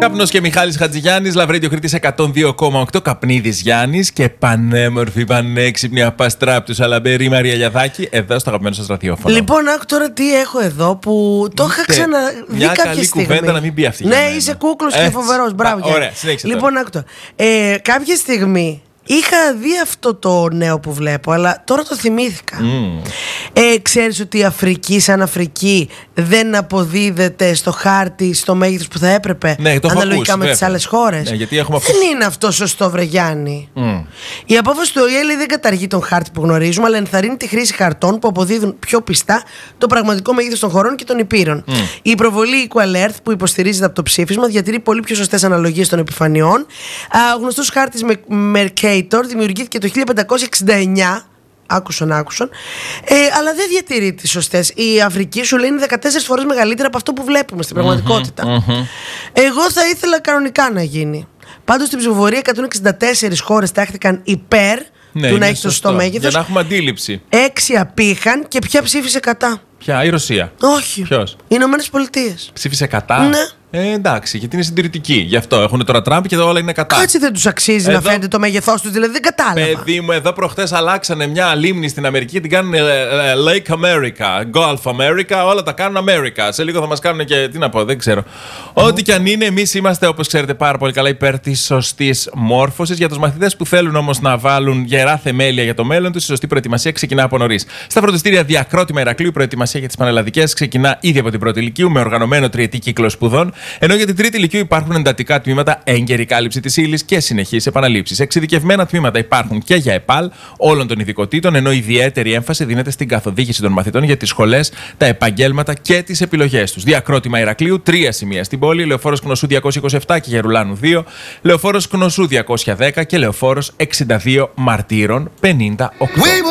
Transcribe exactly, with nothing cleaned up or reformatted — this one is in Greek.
Καπνός και Μιχάλης Χατζηγιάννης, Λαβρέντιο Κρήτης εκατόν δύο κόμμα οκτώ, Καπνίδης Γιάννης και πανέμορφη, πανέξυπνη, απαστράπτου Σαλαμπέρη Μαρία Γιαδάκη, εδώ στο αγαπημένο σας ραδιόφωνο. Λοιπόν, άκου τώρα τι έχω εδώ που το είχα ξαναδεί μια κάποια καλή στιγμή. κουβέντα να μην πει αυτή. Ναι, είσαι κούκλος και φοβερός. Μπράβο. Ωραία, συνέχισε. Λοιπόν, άκου τώρα. Ε, κάποια στιγμή είχα δει αυτό το νέο που βλέπω, αλλά τώρα το θυμήθηκα. Mm. Ε, ξέρεις ότι η Αφρική σαν Αφρική δεν αποδίδεται στο χάρτη στο μέγεθος που θα έπρεπε, ναι, το αναλογικά ακούσει, με τις άλλες χώρες. Ναι, γιατί έχουμε δεν είναι αυτό σωστό, βρε Γιάννη. Mm. Η απόφαση του Ο Ε Ε δεν καταργεί τον χάρτη που γνωρίζουμε, αλλά ενθαρρύνει τη χρήση χαρτών που αποδίδουν πιο πιστά το πραγματικό μέγεθος των χωρών και των υπήρων. Mm. Η προβολή Equal Earth που υποστηρίζεται από το ψήφισμα διατηρεί πολύ πιο σωστές αναλογίες των επιφανειών. Ο γνωστός χάρτης Mercator δημιουργήθηκε το χίλια πεντακόσια εξήντα εννιά. Άκουσαν, άκουσαν. Ε, αλλά δεν διατηρεί τις σωστές. Η Αφρική σου λέει είναι δεκατέσσερις φορές μεγαλύτερα από αυτό που βλέπουμε στην πραγματικότητα. Mm-hmm, mm-hmm. Εγώ θα ήθελα κανονικά να γίνει. Πάντως στην ψηφοφορία εκατόν εξήντα τέσσερις χώρες τάχθηκαν υπέρ, ναι, του να έχει το σωστό μέγεθος. Για να έχουμε αντίληψη. Έξι απήχαν και ποια ψήφισε κατά? Ποια, η Ρωσία? Όχι. Ποιος? Οι Ηνωμένες Πολιτείες. Ψήφισε κατά. Ναι. Ε, εντάξει, γιατί είναι συντηρητικοί. Γι' αυτό έχουν τώρα Τραμπ και όλα είναι κατά. Κάτσε, δεν τους αξίζει εδώ να φαίνεται το μέγεθός τους, δηλαδή δεν κατάλαβα. Παιδί μου, εδώ προχτές αλλάξανε μια λίμνη στην Αμερική και την κάνουν Lake America, Gulf America, όλα τα κάνουν America. Σε λίγο θα μας κάνουν και. Τι να πω, δεν ξέρω. Mm. Ό,τι και αν είναι, εμείς είμαστε, όπως ξέρετε, πάρα πολύ καλά υπέρ της σωστής μόρφωσης. Για τους μαθητές που θέλουν όμως να βάλουν γερά θεμέλια για το μέλλον τους, η σωστή προετοιμασία ξεκινά από νωρίς. Στα φροντιστήρια Διακρότημα Ηρακλείου, η προετοιμασία για τις πανελλαδικές ξεκινά ήδη από την πρώτη ηλικίου με οργανωμένο τριετή κύκλο σπουδών. Ενώ για την τρίτη ηλικίου υπάρχουν εντατικά τμήματα, έγκαιρη κάλυψη της ύλης και συνεχείς επαναλήψεις. Εξειδικευμένα τμήματα υπάρχουν και για ΕΠΑΛ όλων των ειδικοτήτων, ενώ ιδιαίτερη έμφαση δίνεται στην καθοδήγηση των μαθητών για τις σχολές, τα επαγγέλματα και τις επιλογές τους. Διακρότημα Ηρακλείου, τρία σημεία στην πόλη: Λεωφόρος Κνωσού διακόσια είκοσι επτά και Γερουλάνου δύο, Λεωφόρος Κνωσού διακόσια δέκα και Λεωφόρος εξήντα δύο Μαρτύρων πενήντα οκτώ.